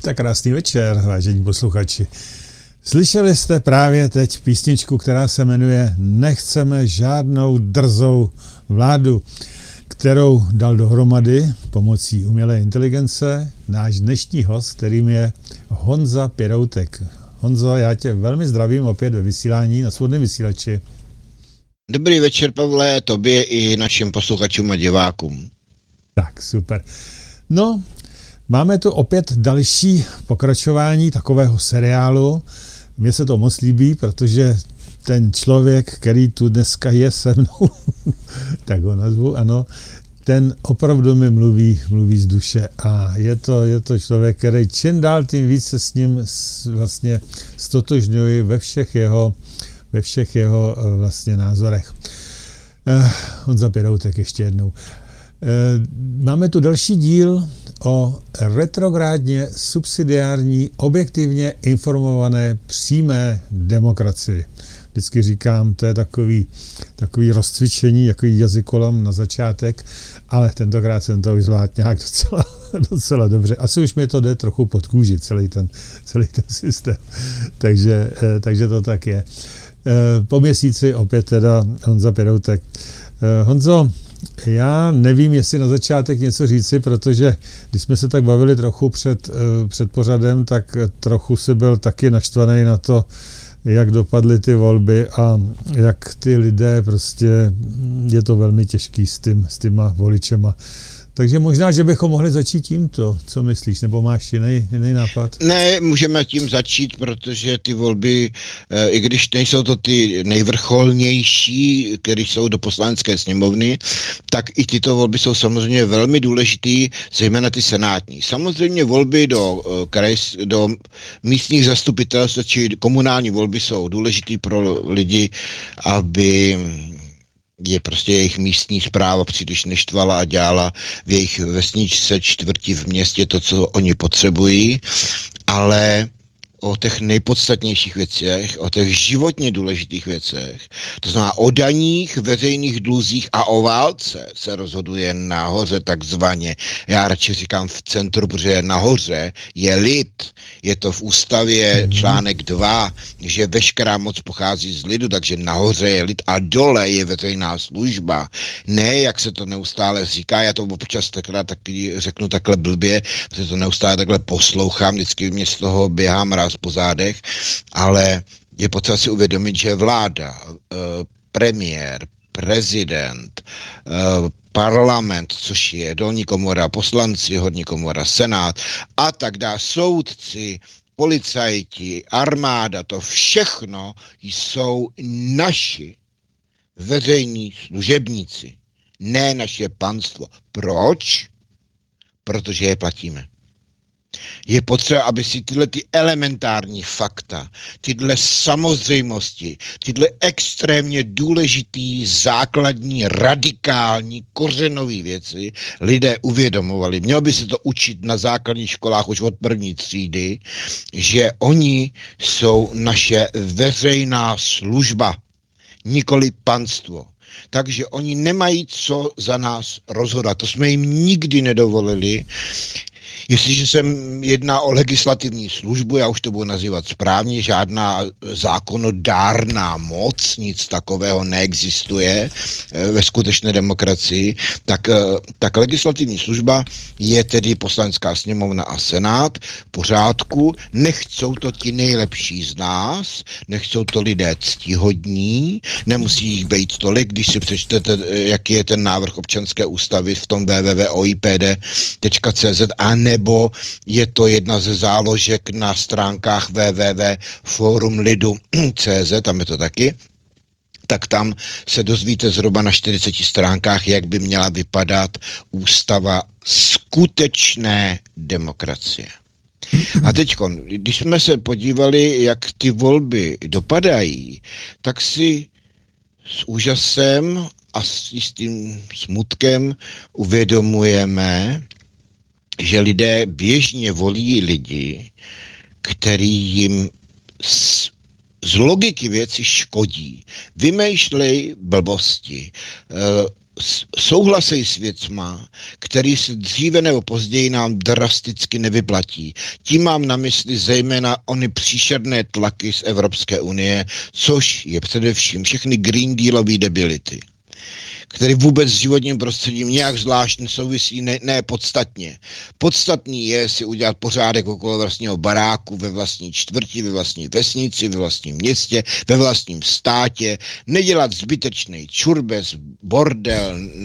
Tak krásný večer, vážení posluchači. Slyšeli jste právě teď písničku, která se jmenuje Nechceme žádnou drzou vládu, kterou dal dohromady pomocí umělé inteligence náš dnešní host, kterým je Honza Piroutek. Honzo, já tě velmi zdravím opět ve vysílání na Svobodném vysílači. Dobrý večer, Pavle, tobě i našim posluchačům a divákům. Tak, super. No, máme tu opět další pokračování takového seriálu. Mně se to moc líbí, protože ten člověk, který tu dneska je se mnou, tak ho nazvu, ano, ten opravdu mi mluví z duše a je to člověk, který čím dál tím víc se s ním vlastně stotožňuji ve všech jeho vlastně názorech. Honza Piroutek ještě jednou. Máme tu další díl o retrográdně subsidiární, objektivně informované přímé demokracii. Vždycky říkám, to je takový rozcvičení, takový jazykolam na začátek, ale tentokrát jsem to vyzvládl nějak docela dobře. Asi už mi to jde trochu pod kůži, celý ten systém. Takže to tak je. Po měsíci opět teda Honza Piroutek. Honzo, já nevím, jestli na začátek něco říci, protože když jsme se tak bavili trochu před pořadem, tak trochu si byl taky naštvaný na to, jak dopadly ty volby a jak ty lidé prostě, je to velmi těžký s těma voličema. Takže možná, že bychom mohli začít tímto. Co myslíš? Nebo máš jiný nápad? Ne, můžeme tím začít, protože ty volby, i když nejsou to ty nejvrcholnější, které jsou do poslanecké sněmovny, tak i tyto volby jsou samozřejmě velmi důležitý, zejména ty senátní. Samozřejmě volby do místních zastupitelstv či komunální volby jsou důležitý pro lidi, aby je prostě jejich místní správa příliš neštvala a dělala v jejich vesničce, čtvrti, v městě to, co oni potřebují, ale o těch nejpodstatnějších věcech, o těch životně důležitých věcech, to znamená o daních, veřejných dluzích a o válce se rozhoduje nahoře takzvaně. Já radši říkám v centru, protože nahoře je lid. Je to v ústavě článek 2, že veškerá moc pochází z lidu, takže nahoře je lid a dole je veřejná služba. Ne, jak se to neustále říká, já to občas taky řeknu takhle blbě, protože to neustále takhle poslouchám, vždycky mě z toho běhám ráz po zádech, ale je potřeba si uvědomit, že vláda, premiér, prezident, parlament, což je dolní komora, poslanci, horní komora, senát a tak dále, soudci, policajti, armáda, to všechno jsou naši veřejní služebníci, ne naše panstvo. Proč? Protože je platíme. Je potřeba, aby si tyhle ty elementární fakta, tyhle samozřejmosti, tyhle extrémně důležitý, základní, radikální, kořenové věci lidé uvědomovali. Mělo by se to učit na základních školách už od první třídy, že oni jsou naše veřejná služba, nikoli panstvo. Takže oni nemají co za nás rozhodovat. To jsme jim nikdy nedovolili. Jestliže se jedná o legislativní službu, já už to budu nazývat správně, žádná zákonodárná moc, nic takového neexistuje ve skutečné demokracii, tak legislativní služba je tedy poslanecká sněmovna a senát, v pořádku, nechcou to ti nejlepší z nás, nechcou to lidé ctihodní, nemusí jich být tolik, když si přečtete, jaký je ten návrh občanské ústavy v tom www.oipd.cz a nebo je to jedna ze záložek na stránkách www.forumlidu.cz, tam je to taky, tak tam se dozvíte zhruba na 40 stránkách, jak by měla vypadat ústava skutečné demokracie. A teď, když jsme se podívali, jak ty volby dopadají, tak si s úžasem a s jistým smutkem uvědomujeme, že lidé běžně volí lidi, který jim z logiky věci škodí. Vymýšlej blbosti, souhlasej s věcma, který se dříve nebo později nám drasticky nevyplatí. Tím mám na mysli zejména ony příšerné tlaky z Evropské unie, což je především všechny Green Dealové debility, který vůbec s životním prostředím nějak zvlášť nesouvisí, ne podstatně. Podstatný je si udělat pořádek okolo vlastního baráku, ve vlastní čtvrti, ve vlastní vesnici, ve vlastním městě, ve vlastním státě, nedělat zbytečný čurbes, bordel,